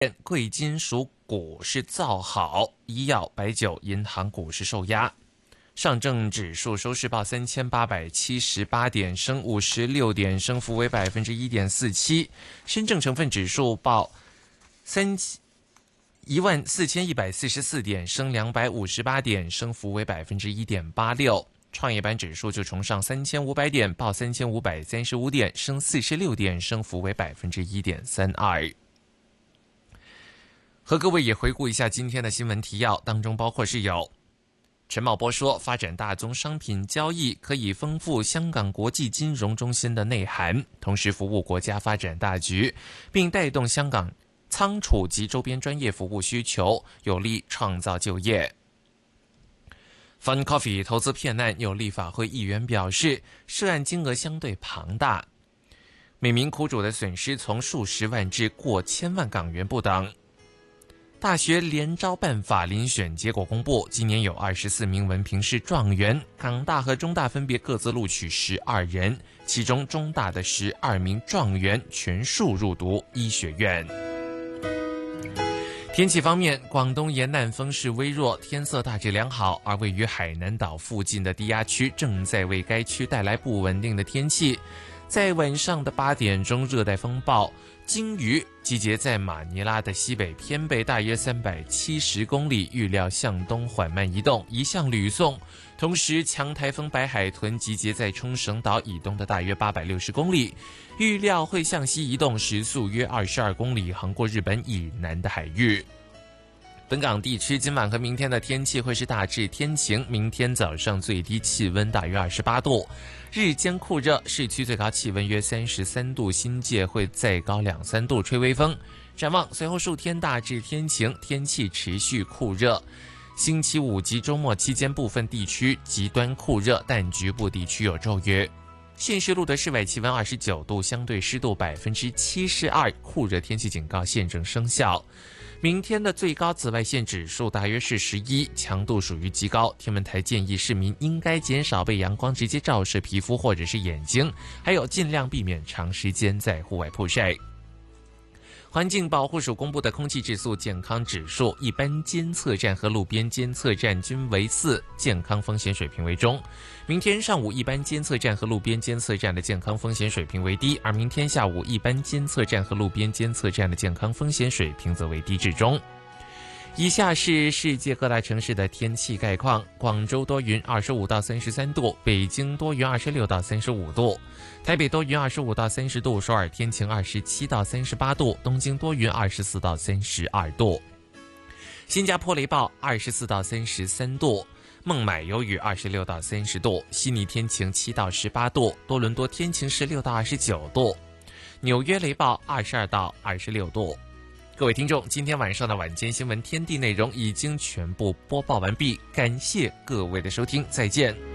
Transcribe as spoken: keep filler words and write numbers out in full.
贵金属股市造好，医药、白酒、银行股市受压。上证指数收市报三千八百七十八点，升五十六点，升幅为百分之一点四七。深证成分指数报三一万四千一百四十四点，升两百五十八点，升幅为百分之一点八六。创业板指数就重上三千五百点，报三千五百三十五点，升四十六点，升幅为百分之一点三二。和各位也回顾一下今天的新闻提要，当中包括是有陈茂波说，发展大宗商品交易可以丰富香港国际金融中心的内涵，同时服务国家发展大局，并带动香港仓储及周边专业服务需求，有力创造就业。Fun Coffee 投资骗案，有立法会议员表示，涉案金额相对庞大，每名苦主的损失从数十万至过千万港元不等。大学联招办法遴选结果公布，今年有二十四名文凭试状元，港大和中大分别各自录取十二人，其中中大的十二名状元全数入读医学院。天气方面，广东沿岸风势微弱，天色大致良好，而位于海南岛附近的低压区正在为该区带来不稳定的天气。在晚上的八点钟，热带风暴鲸鱼集结在马尼拉的西北偏北大约三百七十公里，预料向东缓慢移动，移向吕宋。同时，强台风白海豚集结在冲绳岛以东的大约八百六十公里，预料会向西移动，时速约二十二公里，横过日本以南的海域。本港地区今晚和明天的天气会是大致天晴，明天早上最低气温大约二十八度，日间酷热，市区最高气温约三十三度，新界会再高两三度，吹微风。展望随后数天大致天晴，天气持续酷热。星期五及周末期间部分地区极端酷热，但局部地区有骤雨。现时录的室外气温二十九度，相对湿度百分之七十二，酷热天气警告现正生效。明天的最高紫外线指数大约是十一，强度属于极高。天文台建议市民应该减少被阳光直接照射皮肤或者是眼睛，还有尽量避免长时间在户外曝晒。环境保护署公布的空气质素健康指数，一般监测站和路边监测站均为四，健康风险水平为中。明天上午一般监测站和路边监测站的健康风险水平为低，而明天下午一般监测站和路边监测站的健康风险水平则为低至中。以下是世界各大城市的天气概况：广州多云，二十五到三十三度；北京多云，二十六到三十五度；台北多云，二十五到三十度；首尔天晴，二十七到三十八度；东京多云，二十四到三十二度；新加坡雷暴，二十四到三十三度；孟买有雨，二十六到三十度；悉尼天晴，七到十八度；多伦多天晴，十六到二十九度；纽约雷暴，二十二到二十六度。各位听众，今天晚上的晚间新闻天地内容已经全部播报完毕，感谢各位的收听，再见。